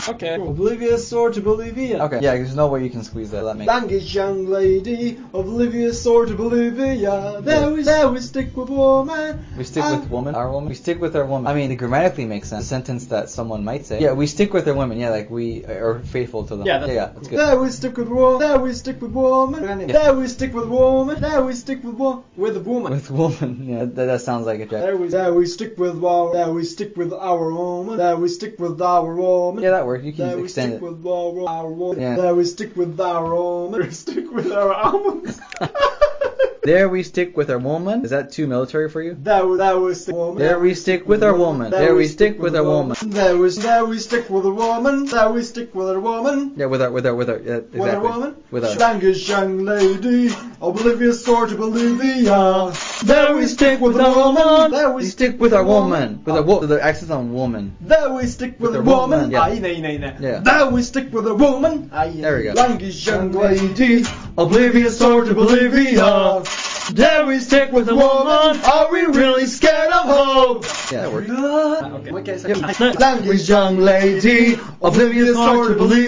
Okay. Oblivious or to Bolivia. Okay. Yeah, there's no way you can squeeze that. That makes Language young lady, oblivious or to Bolivia. There we stick with woman. We stick with woman? Our woman? We stick with our woman. I mean, it grammatically makes sense. A sentence that someone might say. Yeah, we stick with our women. Yeah, like we are faithful to them. Yeah, that's good. There we stick with woman. There we stick with woman. Yeah. There we stick with woman. There we stick with woman. With a woman. With woman. Yeah, that sounds like it, Jack. There we stick with woman. There we stick with our woman. There we stick with our woman. Yeah, that works. You can There we extend stick it. with our woman. Yeah. There we stick with our woman. We stick with our almonds. There we stick with our woman. Is that too military for you? There we stick woman. There we stick with our woman. There we stick with our woman. There we stick with a woman. There we stick with a woman. Yeah, with our. Yeah, exactly. With a woman. With our. Language young lady, oblivious or to Bolivia. There we stick with a woman. There We stick with our woman. With the accent on woman. There we stick with a woman. Yeah. Yeah. There we stick with a woman. There we go. Language young lady, oblivious or to Bolivia. There we stick with a woman. Are we really scared of hope? Yeah, that works. Language young lady, oblivious or to Bolivia.